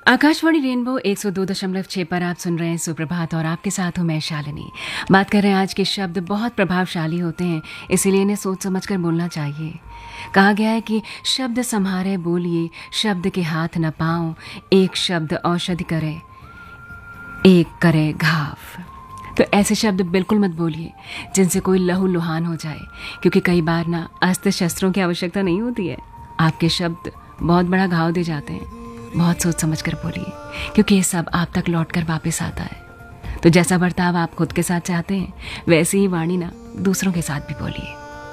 Akashvani rainbow 102.6 पर आप सुन रहे हैं सुप्रभात और आपके साथ हूं मैं शालिनी। बात कर रहे हैं आज के शब्द बहुत प्रभावशाली होते हैं, इसीलिए इन्हें सोच समझ कर बोलना चाहिए। कहा गया है कि शब्द संहारे बोलिए, शब्द के हाथ न पाओ, एक शब्द औषधि करे, एक करे घाव। तो ऐसे शब्द बिल्कुल मत बोलिए जिनसे कोई लहू लुहान हो जाए, क्योंकि कई बार ना अस्त्र शस्त्रों की आवश्यकता नहीं होती है, आपके शब्द बहुत बड़ा घाव दे जाते हैं। बहुत सोच समझ कर बोलिए, क्योंकि ये सब आप तक लौट कर वापस आता है। तो जैसा बर्ताव आप खुद के साथ चाहते हैं, वैसी ही वाणी ना दूसरों के साथ भी बोलिए।